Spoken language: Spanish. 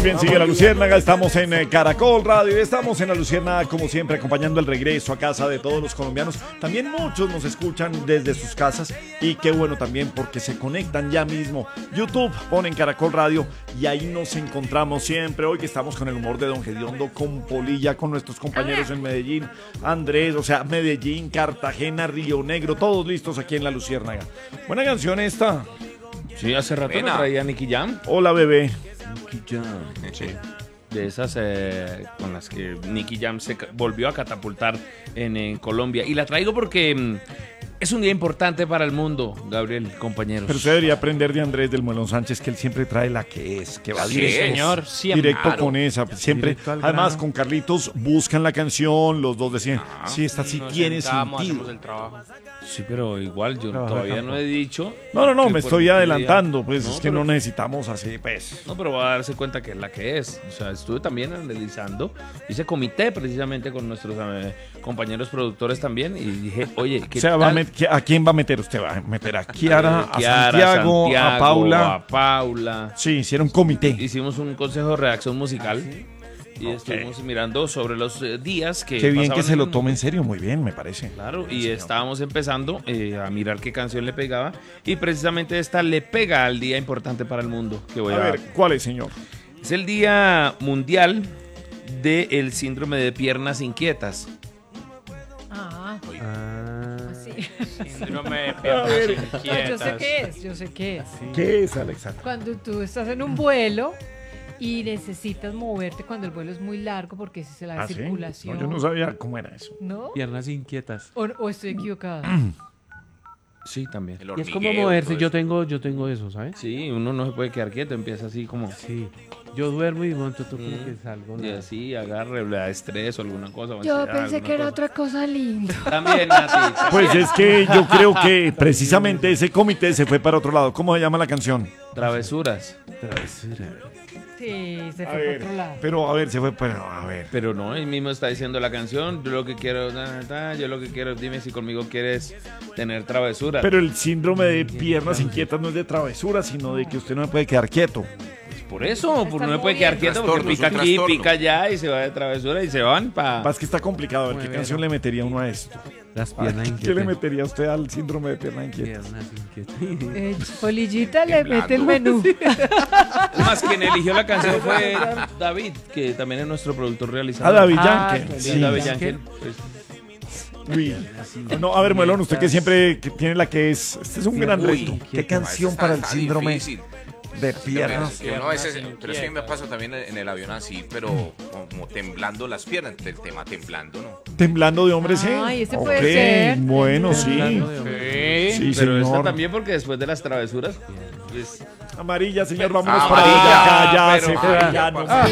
bien, sigue La Luciérnaga, estamos en Caracol Radio, estamos en La Luciérnaga como siempre acompañando el regreso a casa de todos los colombianos. También muchos nos escuchan desde sus casas y qué bueno también porque se conectan ya mismo. YouTube, ponen Caracol Radio y ahí nos encontramos siempre. Hoy que estamos con el humor de Don Gediondo, con Polilla, con nuestros compañeros en Medellín, Andrés, o sea, Medellín, Cartagena, Río Negro, todos listos aquí en La Luciérnaga. Buena canción esta. Sí, hace rato la traía Nicky Jam. Hola, bebé. Nicky Jam, sí. De esas con las que Nicky Jam se volvió a catapultar en Colombia. Y la traigo porque es un día importante para el mundo, Gabriel, compañeros. Pero usted debería aprender de Andrés del Muelón Sánchez, que él siempre trae la que es, que va directo. Sí, señor, siempre. Directo claro. Con esa, siempre. Además, con Carlitos buscan la canción, los dos decían, sí, esta sí tiene sentido. El trabajo. Sí, pero igual yo todavía no he dicho. No, me estoy adelantando, pues es que no necesitamos así, pues. No, pero va a darse cuenta que es la que es. O sea, estuve también analizando, hice comité precisamente con nuestros compañeros productores también y dije, oye, ¿qué tal? ¿A quién va a meter usted? ¿Va a meter a Kiara, a Santiago, a Paula? A Paula. Sí, hicieron comité. Hicimos un consejo de redacción musical. ¿Sí? Y estuvimos mirando sobre los días que... Qué bien que se lo tome en serio, muy bien, me parece. Claro, y estábamos empezando a mirar qué canción le pegaba. Y precisamente esta le pega al día importante para el mundo. Que voy a ver, ¿cuál es, señor? Es el Día Mundial del Síndrome de Piernas Inquietas. Sí. Síndrome de piernas inquietas. Yo sé qué es. Sí. ¿Qué es, Alexandra? Cuando tú estás en un vuelo y necesitas moverte cuando el vuelo es muy largo porque esa es la circulación. ¿Sí? No, yo no sabía cómo era eso. ¿No? Piernas inquietas. ¿O estoy equivocada? Sí, también. Y es como moverse, yo tengo eso, ¿sabes? Sí, uno no se puede quedar quieto, empieza así como... Sí, yo duermo y monto como que salgo. Y así agarre, le da estrés o alguna cosa. Yo pensé que era otra cosa linda. También, Nati. Pues es que yo creo que precisamente ese comité se fue para otro lado. ¿Cómo se llama la canción? Travesuras. Sí, se fue para otro lado. Pero a ver, se fue, pero a ver. Pero no, él mismo está diciendo la canción, yo lo que quiero, dime si conmigo quieres tener travesuras. Pero el síndrome de piernas inquietas no es de travesuras, sino de que usted no me puede quedar quieto. Por eso, no me puede quedar quieto porque pica aquí, pica allá y se va de travesura y se van para... Es que está complicado, a ver, ¿qué canción le metería uno a esto? Las piernas inquietas. ¿Qué le metería usted al síndrome de piernas inquietas? Polillita le mete el menú. Más quien eligió la canción fue David, que también es nuestro productor realizador. David Yankee. Sí, David Yankee. No, a ver, Muelón, usted que siempre tiene la que es... Este es un gran reto. ¿Qué canción para el síndrome de piernas? Pero es que me pasa también en el avión así, pero como temblando las piernas, el tema temblando, ¿no? Temblando de hombres, ¿sí? Ay, ese puede ser. Bueno, sí, pero señor. esta también porque después de las travesuras... Amarilla, señor, vámonos para allá. Ya se fue, ya no.